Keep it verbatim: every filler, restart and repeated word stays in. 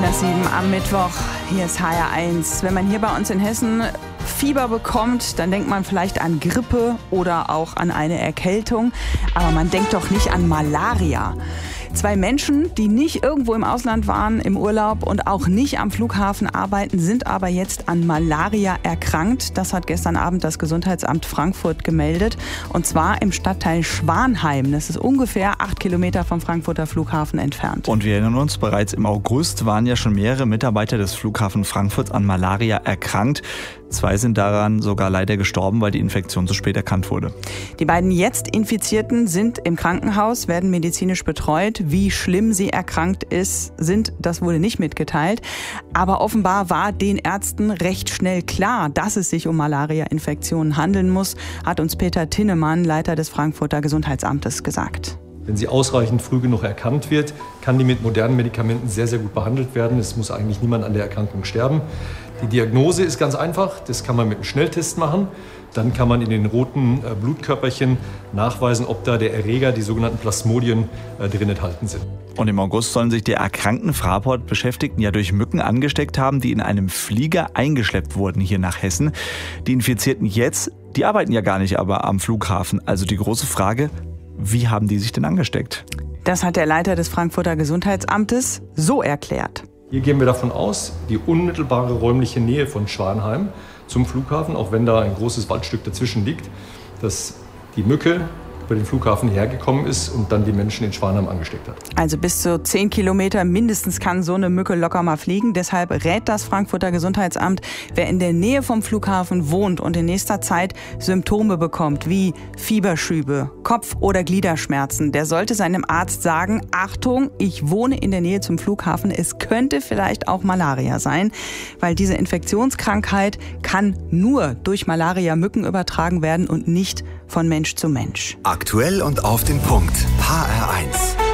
nach sieben am Mittwoch. Hier ist H R eins. Wenn man hier bei uns in Hessen Fieber bekommt, dann denkt man vielleicht an Grippe oder auch an eine Erkältung. Aber man denkt doch nicht an Malaria. Zwei Menschen, die nicht irgendwo im Ausland waren, im Urlaub und auch nicht am Flughafen arbeiten, sind aber jetzt an Malaria erkrankt. Das hat gestern Abend das Gesundheitsamt Frankfurt gemeldet. Und zwar im Stadtteil Schwanheim. Das ist ungefähr acht Kilometer vom Frankfurter Flughafen entfernt. Und wir erinnern uns, bereits im August waren ja schon mehrere Mitarbeiter des Flughafen Frankfurt an Malaria erkrankt. Zwei sind daran sogar leider gestorben, weil die Infektion zu spät erkannt wurde. Die beiden jetzt Infizierten sind im Krankenhaus, werden medizinisch betreut. Wie schlimm sie erkrankt ist, sind, das wurde nicht mitgeteilt. Aber offenbar war den Ärzten recht schnell klar, dass es sich um Malaria-Infektionen handeln muss, hat uns Peter Tinnemann, Leiter des Frankfurter Gesundheitsamtes, gesagt. Wenn sie ausreichend früh genug erkannt wird, kann die mit modernen Medikamenten sehr, sehr gut behandelt werden. Es muss eigentlich niemand an der Erkrankung sterben. Die Diagnose ist ganz einfach. Das kann man mit einem Schnelltest machen. Dann kann man in den roten Blutkörperchen nachweisen, ob da der Erreger, die sogenannten Plasmodien, drin enthalten sind. Und im August sollen sich die erkrankten Fraport-Beschäftigten ja durch Mücken angesteckt haben, die in einem Flieger eingeschleppt wurden hier nach Hessen. Die Infizierten jetzt, die arbeiten ja gar nicht aber am Flughafen. Also die große Frage: Wie haben die sich denn angesteckt? Das hat der Leiter des Frankfurter Gesundheitsamtes so erklärt. Hier gehen wir davon aus, die unmittelbare räumliche Nähe von Schwanheim zum Flughafen, auch wenn da ein großes Waldstück dazwischen liegt, dass die Mücke über den Flughafen hergekommen ist und dann die Menschen in Schwanheim angesteckt hat. Also bis zu zehn Kilometer mindestens kann so eine Mücke locker mal fliegen. Deshalb rät das Frankfurter Gesundheitsamt, wer in der Nähe vom Flughafen wohnt und in nächster Zeit Symptome bekommt, wie Fieberschübe, Kopf- oder Gliederschmerzen, der sollte seinem Arzt sagen: Achtung, ich wohne in der Nähe zum Flughafen, es könnte vielleicht auch Malaria sein, weil diese Infektionskrankheit kann nur durch Malaria-Mücken übertragen werden und nicht von Mensch zu Mensch. Aktuell und auf den Punkt. H R eins.